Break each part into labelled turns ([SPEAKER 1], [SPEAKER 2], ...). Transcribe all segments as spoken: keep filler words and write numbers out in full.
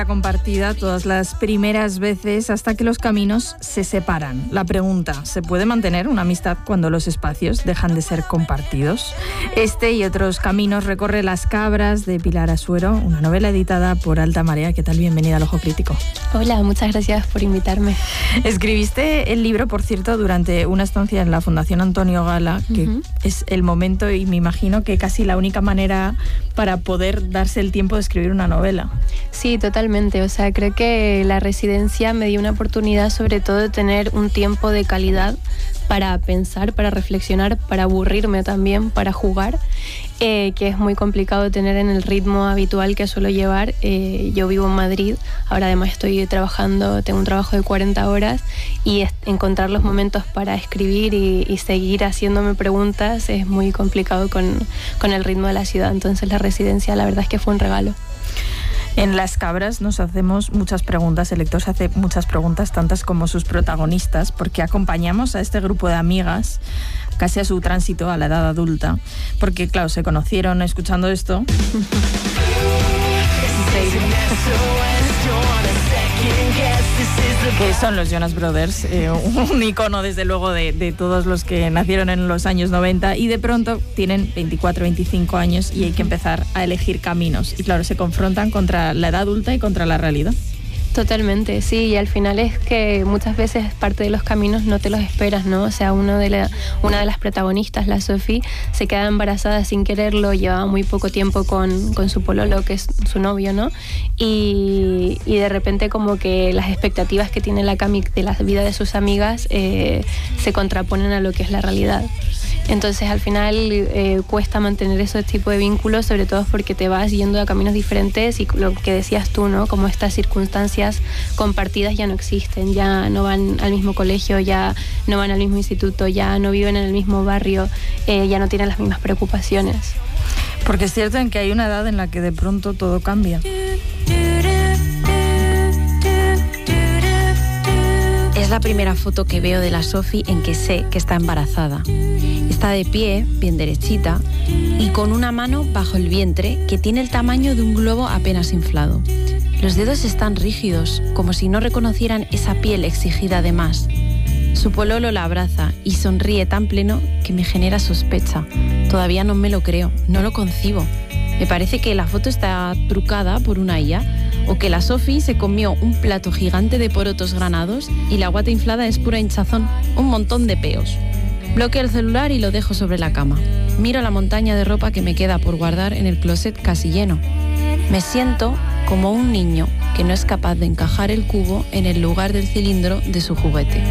[SPEAKER 1] Compartida todas las primeras veces hasta que los caminos se separan. La pregunta: ¿se puede mantener una amistad cuando los espacios dejan de ser compartidos? Este y otros caminos recorre Las Cabras, de Pilar Asuero, una novela editada por Alta Marea. ¿Qué tal? Bienvenida al Ojo Crítico.
[SPEAKER 2] Hola, muchas gracias por invitarme.
[SPEAKER 1] Escribiste el libro, por cierto, durante una estancia en la Fundación Antonio Gala, que uh-huh. es el momento y me imagino que casi la única manera para poder darse el tiempo de escribir una novela.
[SPEAKER 2] Sí, totalmente. O sea, creo que la residencia me dio una oportunidad sobre todo de tener un tiempo de calidad para pensar, para reflexionar, para aburrirme también, para jugar, eh, que es muy complicado tener en el ritmo habitual que suelo llevar. Eh, yo vivo en Madrid, ahora además estoy trabajando, tengo un trabajo de cuarenta horas y es, encontrar los momentos para escribir y, y seguir haciéndome preguntas es muy complicado con, con el ritmo de la ciudad. Entonces la residencia la verdad es que fue un regalo.
[SPEAKER 1] En Las Cabras nos hacemos muchas preguntas, el lector se hace muchas preguntas, tantas como sus protagonistas, porque acompañamos a este grupo de amigas casi a su tránsito a la edad adulta, porque claro, se conocieron escuchando esto. Que son los Jonas Brothers, eh, un icono desde luego de, de todos los que nacieron en los años noventa, y de pronto tienen veinticuatro, veinticinco años y hay que empezar a elegir caminos. Y claro, se confrontan contra la edad adulta y contra la realidad.
[SPEAKER 2] Totalmente, sí, y al final es que muchas veces parte de los caminos no te los esperas, ¿no? O sea, uno de la, una de las protagonistas, la Sophie, se queda embarazada sin quererlo, llevaba muy poco tiempo con, con su pololo, que es su novio, ¿no? Y, y de repente como que las expectativas que tiene la Cami de la vida de sus amigas eh, se contraponen a lo que es la realidad. Entonces al final eh, cuesta mantener ese tipo de vínculos, sobre todo porque te vas yendo a caminos diferentes y lo que decías tú, ¿no? Como estas circunstancias compartidas ya no existen, ya no van al mismo colegio, ya no van al mismo instituto, ya no viven en el mismo barrio, eh, ya no tienen las mismas preocupaciones.
[SPEAKER 1] Porque es cierto en que hay una edad en la que de pronto todo cambia.
[SPEAKER 3] Es la primera foto que veo de la Sophie en que sé que está embarazada. Está de pie, bien derechita, y con una mano bajo el vientre que tiene el tamaño de un globo apenas inflado. Los dedos están rígidos, como si no reconocieran esa piel exigida de más. Su pololo la abraza y sonríe tan pleno que me genera sospecha. Todavía no me lo creo, no lo concibo. Me parece que la foto está trucada por una I A, o que la Sophie se comió un plato gigante de porotos granados y la guata inflada es pura hinchazón, un montón de peos. Bloqueo el celular y lo dejo sobre la cama. Miro la montaña de ropa que me queda por guardar en el closet casi lleno. Me siento como un niño que no es capaz de encajar el cubo en el lugar del cilindro de su juguete.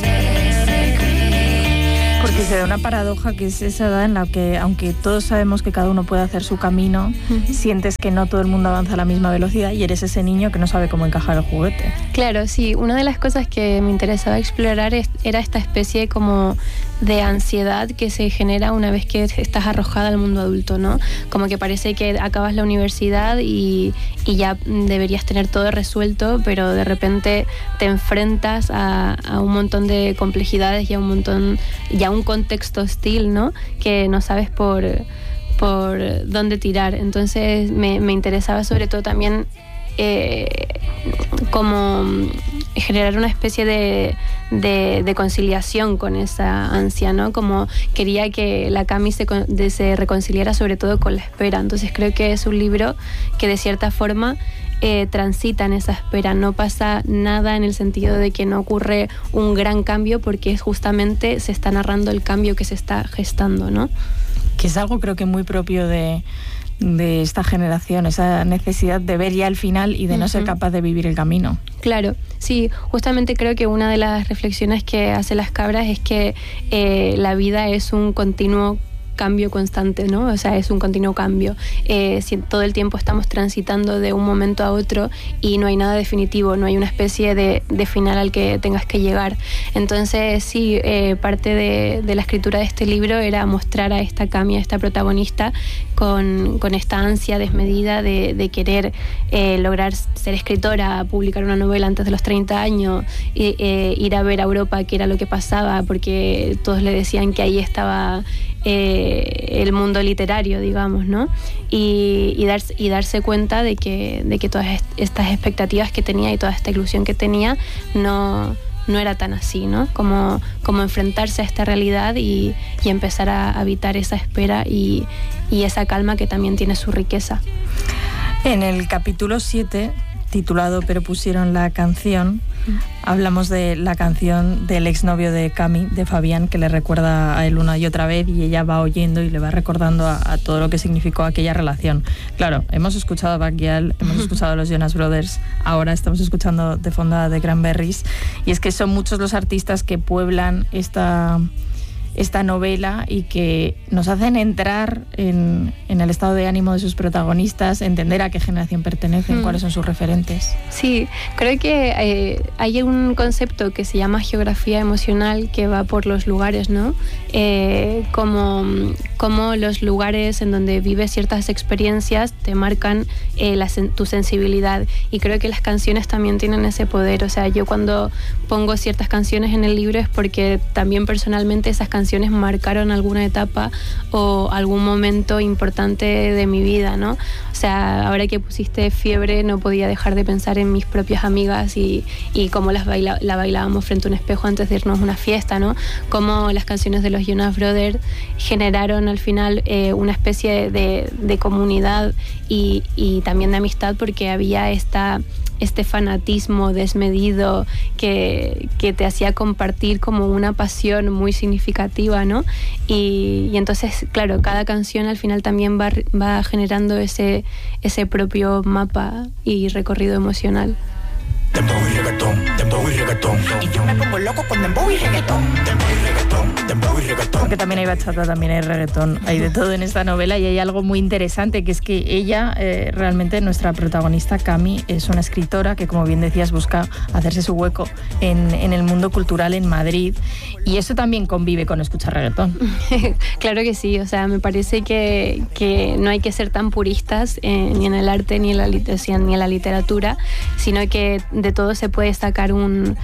[SPEAKER 1] Porque se da una paradoja que es esa edad en la que, aunque todos sabemos que cada uno puede hacer su camino, uh-huh. sientes que no todo el mundo avanza a la misma velocidad y eres ese niño que no sabe cómo encajar el juguete.
[SPEAKER 2] Claro, sí. Una de las cosas que me interesaba explorar es, era esta especie como de ansiedad que se genera una vez que estás arrojada al mundo adulto, ¿no? Como que parece que acabas la universidad y, y ya deberías tener todo resuelto, pero de repente te enfrentas a, a un montón de complejidades y a un montón, y a un contexto hostil, ¿no? Que no sabes por, por dónde tirar. Entonces me, me interesaba sobre todo también eh, como generar una especie de, de, de conciliación con esa ansia, ¿no? Como quería que la Cami se, de, se reconciliara sobre todo con la espera. Entonces creo que es un libro que de cierta forma eh, transita en esa espera. No pasa nada en el sentido de que no ocurre un gran cambio, porque es justamente se está narrando el cambio que se está gestando, ¿no?
[SPEAKER 1] Que es algo creo que muy propio de... de esta generación, esa necesidad de ver ya el final y de no uh-huh. ser capaz de vivir el camino.
[SPEAKER 2] Claro, sí, justamente creo que una de las reflexiones que hace Las Cabras es que eh, la vida es un continuo cambio constante, ¿no? O sea, es un continuo cambio. Eh, si todo el tiempo estamos transitando de un momento a otro y no hay nada definitivo, no hay una especie de, de final al que tengas que llegar. Entonces, sí, eh, parte de, de la escritura de este libro era mostrar a esta Cami, a esta protagonista, con, con esta ansia desmedida de, de querer eh, lograr ser escritora, publicar una novela antes de los treinta años, eh, eh, ir a ver a Europa qué era lo que pasaba, porque todos le decían que ahí estaba eh, el mundo literario, digamos, ¿no? Y, y, darse, y darse cuenta de que, de que todas estas expectativas que tenía y toda esta ilusión que tenía no, no era tan así, ¿no? Como, como enfrentarse a esta realidad y, y empezar a habitar esa espera y, y esa calma que también tiene su riqueza.
[SPEAKER 1] En el capítulo siete, titulado Pero pusieron la canción, hablamos de la canción del exnovio de Cami, de Fabián, que le recuerda a él una y otra vez, y ella va oyendo y le va recordando a, a todo lo que significó aquella relación. Claro, hemos escuchado a Bacchial, hemos escuchado a los Jonas Brothers, ahora estamos escuchando de fondo a The Cranberries, y es que son muchos los artistas que pueblan esta... esta novela y que nos hacen entrar en, en el estado de ánimo de sus protagonistas, entender a qué generación pertenecen, mm. cuáles son sus referentes.
[SPEAKER 2] Sí, creo que eh, hay un concepto que se llama geografía emocional que va por los lugares, ¿no? Eh, como, como los lugares en donde vives ciertas experiencias te marcan eh, la, tu sensibilidad, y creo que las canciones también tienen ese poder. O sea, yo cuando pongo ciertas canciones en el libro es porque también personalmente esas canciones canciones marcaron alguna etapa o algún momento importante de mi vida, ¿no? O sea, ahora que pusiste Fiebre no podía dejar de pensar en mis propias amigas y, y cómo las baila, la bailábamos frente a un espejo antes de irnos a una fiesta, ¿no? Cómo las canciones de los Jonas Brothers generaron al final eh, una especie de, de comunidad y, y también de amistad, porque había esta... este fanatismo desmedido que, que te hacía compartir como una pasión muy significativa, ¿no? Y, y entonces, claro, cada canción al final también va, va generando ese, ese propio mapa y recorrido emocional.
[SPEAKER 4] Dembow y reggaetón, dembow y reggaetón. Y yo me pongo loco con dembow y reggaetón. Dembow y reggaetón, dembow y reggaetón.
[SPEAKER 1] Porque también hay bachata, también hay reggaetón, hay de todo en esta novela, y hay algo muy interesante, que es que ella, eh, realmente nuestra protagonista, Cami, es una escritora que, como bien decías, busca hacerse su hueco en, en el mundo cultural en Madrid, y eso también convive con escuchar reggaetón.
[SPEAKER 2] Claro que sí, o sea, me parece que, que no hay que ser tan puristas eh, ni en el arte ni en la, ni en la literatura, sino que de todo se puede sacar un,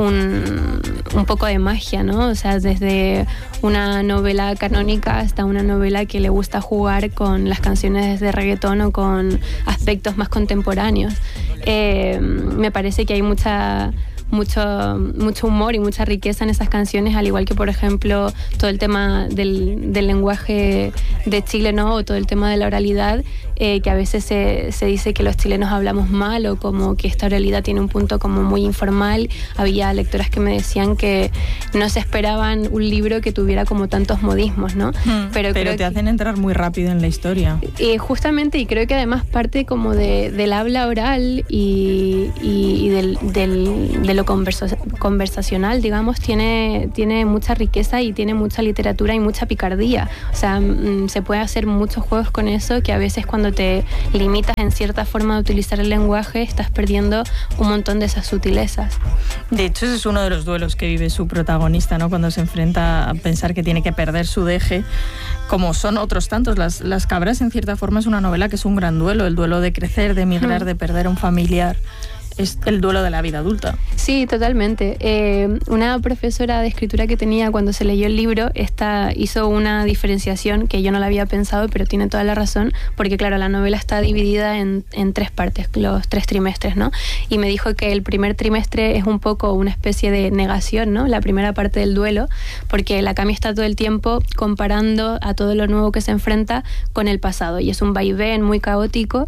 [SPEAKER 2] un, un poco de magia, ¿no? O sea, desde una novela canónica hasta una novela que le gusta jugar con las canciones de reggaetón o con aspectos más contemporáneos. Eh, me parece que hay mucha... Mucho, mucho humor y mucha riqueza en esas canciones, al igual que, por ejemplo, todo el tema del, del lenguaje de Chile, ¿no? O todo el tema de la oralidad, eh, que a veces se, se dice que los chilenos hablamos mal, o como que esta oralidad tiene un punto como muy informal. Había lectoras que me decían que no se esperaban un libro que tuviera como tantos modismos, ¿no?
[SPEAKER 1] Hmm, pero pero te que, hacen entrar muy rápido en la historia.
[SPEAKER 2] Eh, justamente, y creo que además parte como de, del habla oral y, y, y del, del, del lo conversa- conversacional, digamos, tiene, tiene mucha riqueza y tiene mucha literatura y mucha picardía. O sea, m- se puede hacer muchos juegos con eso, que a veces cuando te limitas en cierta forma de utilizar el lenguaje estás perdiendo un montón de esas sutilezas.
[SPEAKER 1] De hecho, ese es uno de los duelos que vive su protagonista, ¿no? Cuando se enfrenta a pensar que tiene que perder su deje, como son otros tantos. Las, las Cabras, en cierta forma, es una novela que es un gran duelo, el duelo de crecer, de emigrar, mm. de perder a un familiar. Es el duelo de la vida adulta.
[SPEAKER 2] Sí, totalmente. Eh, una profesora de escritura que tenía cuando se leyó el libro, esta hizo una diferenciación que yo no la había pensado, pero tiene toda la razón, porque claro, la novela está dividida en, en tres partes, los tres trimestres, ¿no? Y me dijo que el primer trimestre es un poco una especie de negación, ¿no? La primera parte del duelo, porque la Cami está todo el tiempo comparando a todo lo nuevo que se enfrenta con el pasado, y es un vaivén muy caótico,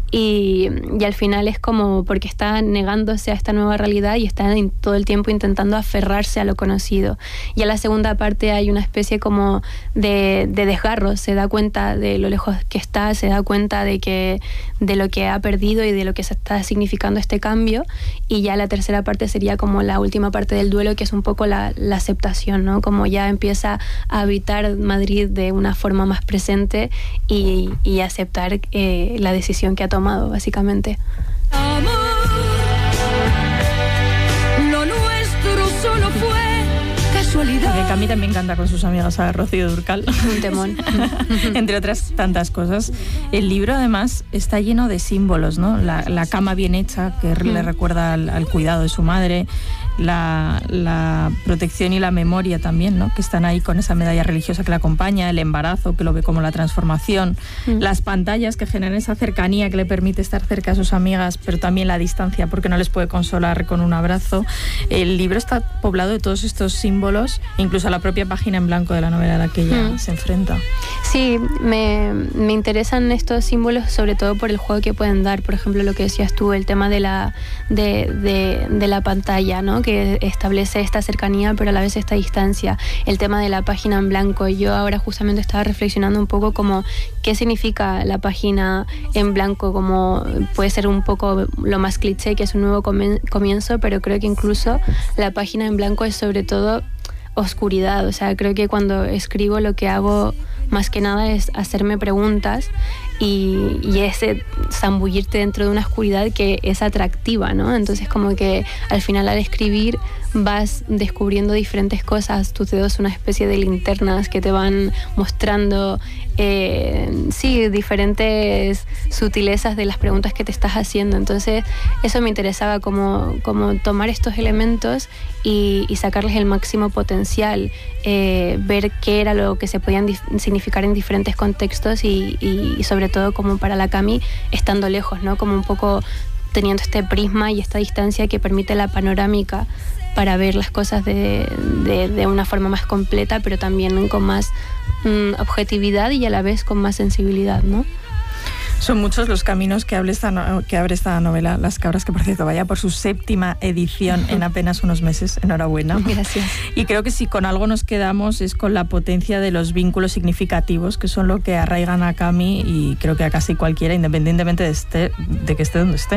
[SPEAKER 2] y, y al final es como porque está negándose a esta nueva realidad y está en, todo el tiempo intentando aferrarse a lo conocido. Y en la segunda parte hay una especie como de, de desgarro, se da cuenta de lo lejos que está, se da cuenta de que de lo que ha perdido y de lo que se está significando este cambio, y ya la tercera parte sería como la última parte del duelo, que es un poco la, la aceptación, ¿no? Como ya empieza a habitar Madrid de una forma más presente y, y aceptar eh, la decisión que ha tomado, básicamente.
[SPEAKER 5] Amor, lo nuestro solo fue casualidad.
[SPEAKER 1] Porque Cami también canta con sus amigas a Rocío Dúrcal.
[SPEAKER 2] Un temón.
[SPEAKER 1] Entre otras tantas cosas. El libro, además, está lleno de símbolos, ¿no? La, la cama bien hecha, que mm. le recuerda al, al cuidado de su madre. la, la protección y la memoria también, ¿no? Que están ahí con esa medalla religiosa que la acompaña, el embarazo, que lo ve como la transformación, mm. las pantallas que generan esa cercanía que le permite estar cerca a sus amigas, pero también la distancia porque no les puede consolar con un abrazo. El libro está poblado de todos estos símbolos, incluso la propia página en blanco de la novela a la que ella mm. se enfrenta.
[SPEAKER 2] Sí, me, me interesan estos símbolos sobre todo por el juego que pueden dar. Por ejemplo, lo que decías tú, el tema de la, de, de, de la pantalla, ¿no? Que establece esta cercanía pero a la vez esta distancia. El tema de la página en blanco. Yo ahora justamente estaba reflexionando un poco como qué significa la página en blanco, como puede ser un poco lo más cliché, que es un nuevo comienzo, pero creo que incluso la página en blanco es sobre todo oscuridad. O sea, creo que cuando escribo lo que hago más que nada es hacerme preguntas y, y ese zambullirte dentro de una oscuridad que es atractiva, ¿no? Entonces como que al final al escribir vas descubriendo diferentes cosas, tus dedos son una especie de linternas que te van mostrando eh, sí, diferentes sutilezas de las preguntas que te estás haciendo. Entonces eso me interesaba, como, como tomar estos elementos y, y sacarles el máximo potencial, eh, ver qué era lo que se podían dif- significar en diferentes contextos y, y, y sobre todo como para la Cami estando lejos, ¿no? Como un poco teniendo este prisma y esta distancia que permite la panorámica para ver las cosas de, de, de una forma más completa, pero también con más mm, objetividad y a la vez con más sensibilidad, ¿no?
[SPEAKER 1] Son muchos los caminos que abre, esta no, que abre esta novela, Las cabras, que por cierto vaya por su séptima edición en apenas unos meses. Enhorabuena.
[SPEAKER 2] Gracias.
[SPEAKER 1] Y creo que si con algo nos quedamos es con la potencia de los vínculos significativos, que son lo que arraigan a Cami y creo que a casi cualquiera, independientemente de, este, de que esté donde esté.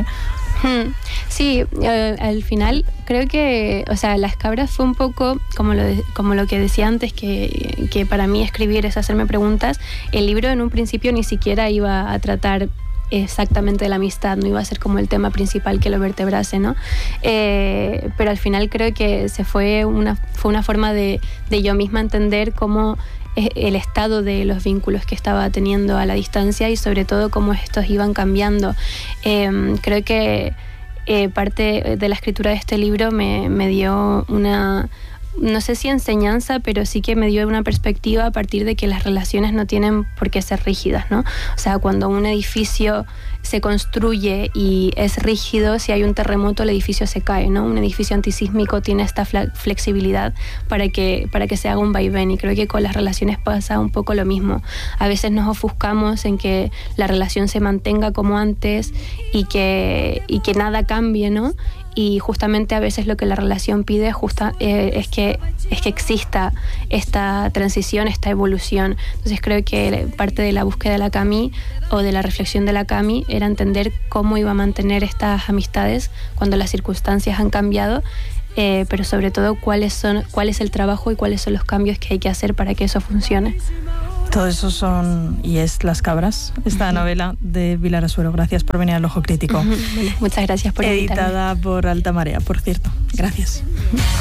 [SPEAKER 2] Sí, eh, al final creo que, o sea, Las cabras fue un poco como lo, de, como lo que decía antes, que, que para mí escribir es hacerme preguntas. El libro en un principio ni siquiera iba a tratar exactamente de la amistad, no iba a ser como el tema principal que lo vertebrase, ¿no? Eh, pero al final creo que se fue una, fue una forma de, de yo misma entender cómo el estado de los vínculos que estaba teniendo a la distancia y sobre todo cómo estos iban cambiando. Eh, creo que eh, parte de la escritura de este libro me, me dio una, no sé si enseñanza, pero sí que me dio una perspectiva a partir de que las relaciones no tienen por qué ser rígidas, ¿no? O sea, cuando un edificio se construye y es rígido, si hay un terremoto el edificio se cae, ¿no? Un edificio antisísmico tiene esta flexibilidad para que, para que se haga un vaivén, y creo que con las relaciones pasa un poco lo mismo. A veces nos ofuscamos en que la relación se mantenga como antes y que, y que nada cambie, ¿no? Y justamente a veces lo que la relación pide justa, eh, es, que, es que exista esta transición, esta evolución. Entonces creo que parte de la búsqueda de la Cami o de la reflexión de la Cami era entender cómo iba a mantener estas amistades cuando las circunstancias han cambiado, eh, pero sobre todo cuáles son, cuál es el trabajo y cuáles son los cambios que hay que hacer para que eso funcione.
[SPEAKER 1] Todo eso son y es Las cabras, esta uh-huh. novela de Pilar Asuero. Gracias por venir al Ojo Crítico.
[SPEAKER 2] Uh-huh. Muchas gracias por invitarme.
[SPEAKER 1] Editada por Alta Marea, por cierto. Gracias. Uh-huh.